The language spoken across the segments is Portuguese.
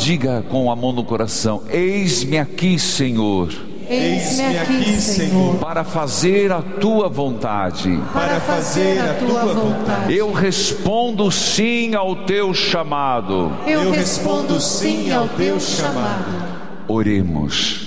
Diga com a mão no coração: eis-me aqui, Senhor. Eis-me aqui, Senhor, para fazer a tua vontade. para fazer a tua vontade. Eu respondo sim ao teu chamado. Eu respondo sim ao teu chamado. Oremos.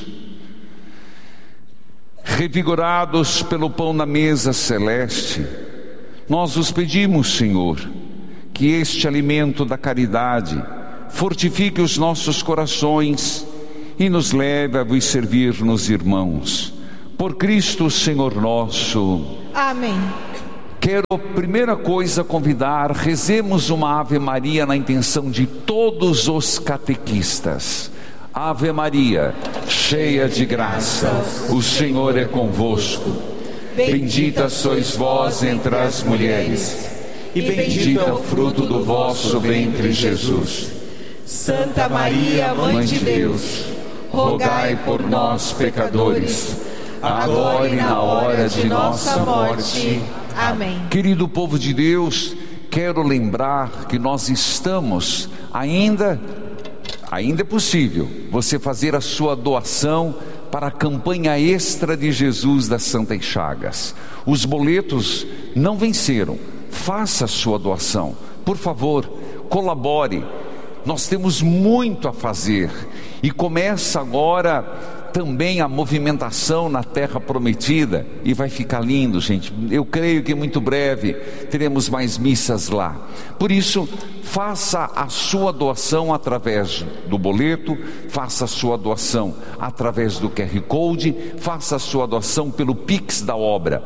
Revigorados pelo pão na mesa celeste, nós os pedimos, Senhor, que este alimento da caridade fortifique os nossos corações e nos leve a vos servir nos irmãos. Por Cristo, Senhor nosso. Amém. Quero, primeira coisa, convidar, rezemos uma Ave Maria na intenção de todos os catequistas. Ave Maria, cheia de graça, o Senhor é convosco. Bendita sois vós entre as mulheres, e bendito é o fruto do vosso ventre, Jesus. Santa Maria, Mãe de Deus, rogai por nós, pecadores, agora e na hora de nossa morte. Amém. Querido povo de Deus, quero lembrar que nós estamos ainda é possível você fazer a sua doação para a campanha extra de Jesus das Santas Chagas. Os boletos não venceram. Faça a sua doação, por favor, colabore. Nós temos muito a fazer e começa agora também a movimentação na Terra Prometida e vai ficar lindo, gente. Eu creio que muito breve teremos mais missas lá. Por isso, faça a sua doação através do boleto, faça a sua doação através do QR Code, faça a sua doação pelo Pix da obra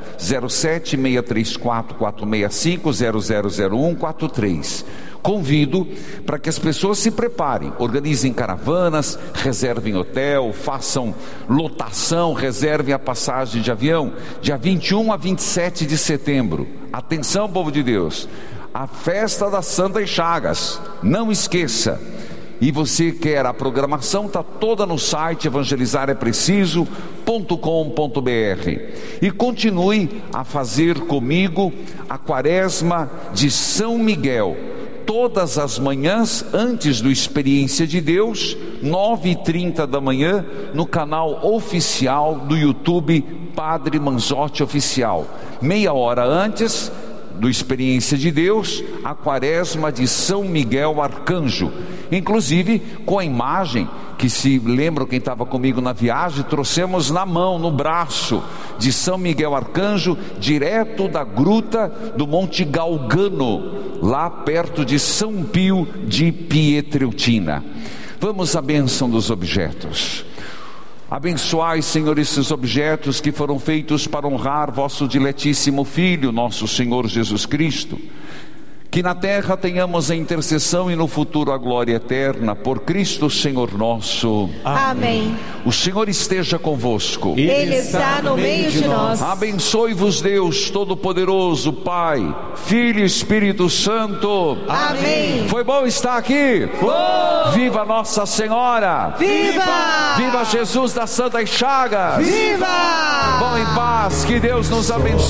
07634-465-000143. Convido para que as pessoas se preparem, organizem caravanas, reservem hotel, façam lotação, reservem a passagem de avião, dia 21 a 27 de setembro. Atenção, povo de Deus, a festa das Santas Chagas, não esqueça. E você quer a programação, está toda no site evangelizarepreciso.com.br. E continue a fazer comigo a quaresma de São Miguel, todas as manhãs antes do Experiência de Deus, 9h30 da manhã, no canal oficial do YouTube Padre Manzotti Oficial. Meia hora antes do Experiência de Deus, a quaresma de São Miguel Arcanjo, inclusive com a imagem que, se lembram quem estava comigo na viagem, trouxemos na mão, no braço de São Miguel Arcanjo, direto da gruta do Monte Galgano, lá perto de São Pio de Pietreutina. Vamos à bênção dos objetos. Abençoai, Senhor, esses objetos que foram feitos para honrar vosso diletíssimo Filho, nosso Senhor Jesus Cristo. Que na terra tenhamos a intercessão e no futuro a glória eterna, por Cristo Senhor nosso. Amém. O Senhor esteja convosco. Ele está no meio de nós. Abençoe-vos Deus Todo-Poderoso, Pai, Filho e Espírito Santo. Amém. Foi bom estar aqui? Viva Nossa Senhora! Viva! Viva Jesus das Santas Chagas! Viva! Vão em paz, que Deus nos abençoe.